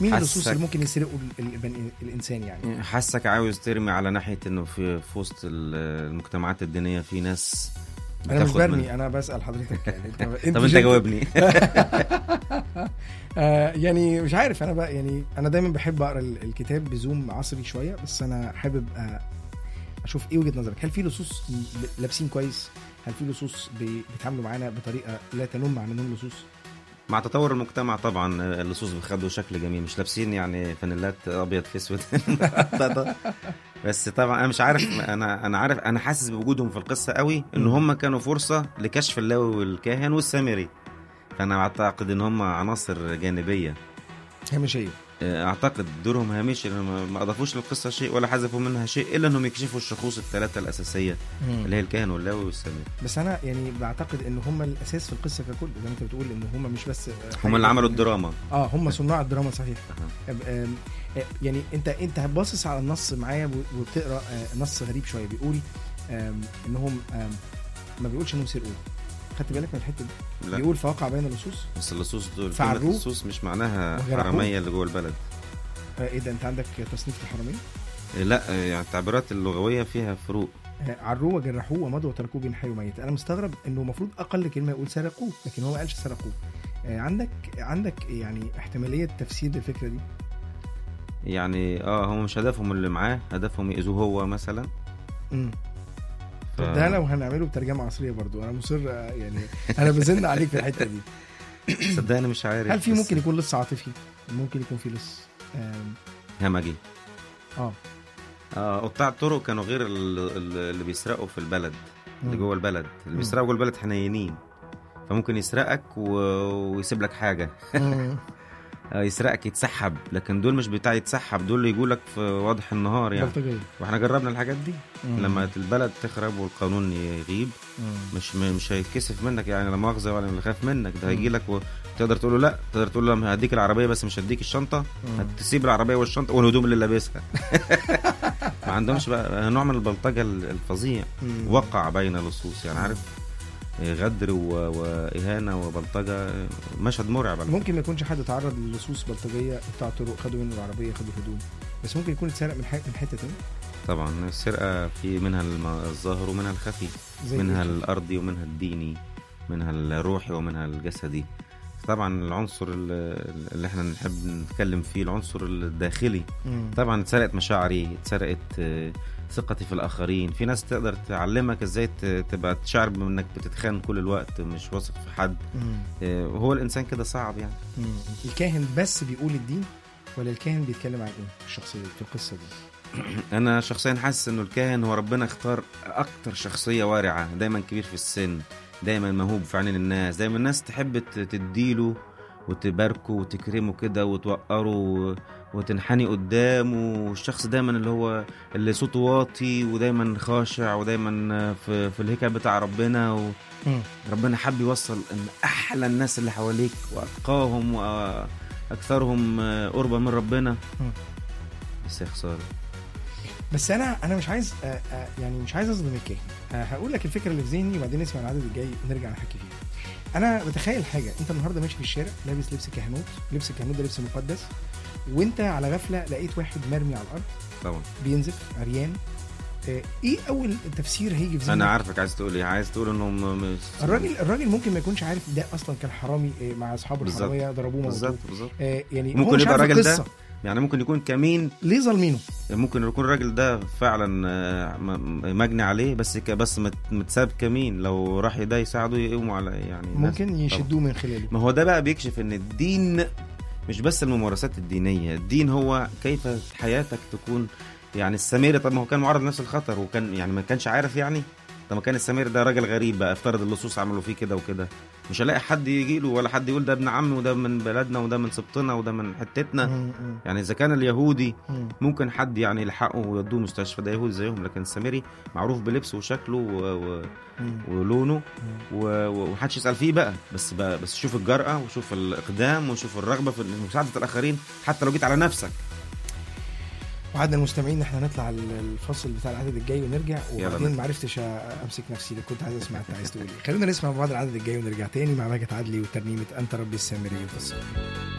مين اللصوص اللي ممكن يسرقوا الانسان يعني؟ حاسك عاوز ترمي على ناحيه انه في وسط المجتمعات الدينيه في ناس. انا مش برمي، انا بسال حضرتك يعني طب انت جاوبني. يعني مش عارف انا بقى، يعني انا دايما بحب اقرا الكتاب بزوم عصري شويه، بس انا حابب اشوف ايه وجهه نظرك. هل في لصوص لابسين كويس؟ هل في لصوص بيتعاملوا معانا بطريقه لا تنم عن انهم لصوص؟ مع تطور المجتمع طبعا اللصوص بياخدوا شكل جميل، مش لابسين يعني فانيلات ابيض في اسود. بس طبعا انا مش عارف، انا عارف، انا حاسس بوجودهم في القصه قوي، ان هم كانوا فرصه لكشف اللاوي والكاهن والسامري. فانا اعتقد ان هم عناصر جانبيه هامشيه، اعتقد دورهم هامشي، ما اضافوش للقصه شيء ولا حذفوا منها شيء، الا انهم يكشفوا الشخوص الثلاثه الاساسيه اللي هي الكاهن واللاوي والسامري. بس انا يعني بعتقد ان هم الاساس في القصه ككل، زي ما انت بتقول ان هم مش بس هم اللي عملوا الدراما. هم صناع الدراما صحيح. يعني انت باصص على النص معايا وبتقرا نص غريب شويه، بيقول انهم ما بيقولش انهم سرقوا. خدت بالك من الحته دي؟ بيقول فوقع بين اللصوص، بس اللصوص دول اللصوص مش معناها حراميه اللي جوه البلد. ايه ده، انت عندك تصنيف الحراميه؟ لا يعني التعبيرات اللغويه فيها فروق. عروه وجرحوه ومضوا وتركوه بين حي وميت. انا مستغرب انه المفروض اقل كلمه يقول سرقوه، لكن هو ما قالش سرقوه. عندك يعني احتماليه تفسير للفكره دي؟ يعني هم مش هدفهم اللي معاه، هدفهم يأذوه هو مثلا. ده لو هنعمله بترجمه عصريه برضو انا مصر، يعني انا بزن عليك في الحته دي. صدقني مش عارف. هل في ممكن يكون لص عاطفي؟ ممكن يكون في لص همجي. قطاع الطرق كانوا غير اللي بيسرقوا في البلد، اللي جوه البلد، اللي بيسرقوا جوه البلد حنينين، فممكن يسرقك ويسيب لك حاجه. يسرقك يتسحب، لكن دول مش بتاع يتسحب، دول اللي يقولك في واضح النهار يعني بلطجية. واحنا جربنا الحاجات دي. لما البلد تخرب والقانون يغيب مش هيتكسف منك يعني، لا مؤاخذه ولا يخاف منك، ده هيجي لك وتقدر تقول له لا، تقدر تقول له هديك العربيه بس مش هديك الشنطه، هتسيب العربيه والشنطه والهدوم اللي لابسها. ما عندهمش بقى نوع من البلطجه الفظيع. وقع بين اللصوص يعني، عارف، غدر وإهانة وبلطجة، مشهد مرعب. ممكن ما يكونش حد تعرض للصوص بلطجية بتاع طرق، خدوا منه العربية، خدوا الهدوم، بس ممكن يكون اتسرق من حتة تانية. طبعا السرقة في منها الظاهر ومنها الخفي، منها الأرضي ومنها الديني، منها الروحي ومنها الجسدي. طبعا العنصر اللي احنا نحب نتكلم فيه العنصر الداخلي. طبعا اتسرقت مشاعري، اتسرقت ثقتي في الآخرين. في ناس تقدر تعلمك ازاي تبقى تشعر بانك بتتخان كل الوقت، مش واثق في حد. هو الإنسان كده صعب يعني. الكاهن بس بيقول الدين ولا الكاهن بيتكلم عن ايه الشخصية في القصة دي؟ أنا شخصيا حاسس إنه الكاهن هو ربنا اختار أكتر شخصية وارعة، دايما كبير في السن، دايما موهوب في عين الناس، دايما الناس تحب تديله وتباركه وتكرمه كده وتوقره وتنحني قدامه. والشخص دايما اللي صوته واطي ودايما خاشع ودايما في الهيكل بتاع ربنا. ربنا حب يوصل ان احلى الناس اللي حواليك واتقاهم واكثرهم قربا من ربنا. بس يا خساره. بس انا مش عايز يعني مش عايز اظلم الكاهن. هقول لك الفكره اللي في ذهني وبعدين نسمع العدد الجاي ونرجع نحكي فيه. انا بتخيل حاجه، انت النهارده ماشي في الشارع لابس لبس كهنوت، لبس الكهنوت ده لبس مقدس، وانت على غفله لقيت واحد مرمي على الارض طبعا بينزف عريان. ايه اول تفسير هيجي في ذهنك؟ انا عارفك عايز تقول ايه، عايز تقول انه الراجل ممكن ما يكونش عارف ده اصلا كان حرامي مع اصحابه الحراميه ضربوه بالظبط. يعني ممكن يبقى الراجل ده يعني ممكن يكون كمين ليه ظالمينه، ممكن يكون الراجل ده فعلا مجني عليه بس متساب كمين، لو راح يدا يساعده يقوموا على يعني ممكن يشدوه من خلاله. ما هو ده بقى بيكشف ان الدين مش بس الممارسات الدينية، الدين هو كيف حياتك تكون. يعني السمير طب ما هو كان معرض لنفس الخطر وكان يعني ما كانش عارف يعني. طب ما كان السمير ده راجل غريب بقى، افترض اللصوص عملوا فيه كده وكده، مش هلاقي حد يجي له ولا حد يقول ده ابن عمي وده من بلدنا وده من سبطنا وده من حتتنا. يعني اذا كان اليهودي ممكن حد يعني يلحقه ويودوه مستشفى، ده يهودي زيهم، لكن السميري معروف بلبسه وشكله ولونه ومحدش يسأل فيه بقى. بس شوف الجرأة وشوف الإقدام وشوف الرغبة في مساعدة الآخرين حتى لو جيت على نفسك. وعدنا المستمعين احنا نطلع الفصل بتاع العدد الجاي ونرجع، وبعدين معرفتش امسك نفسي اللي كنت عايز اسمع انت عايز تقول ايه. خلونا نسمع بعض العدد الجاي ونرجع تاني مع ماجد عدلي وترنيمه انت ربي السامري.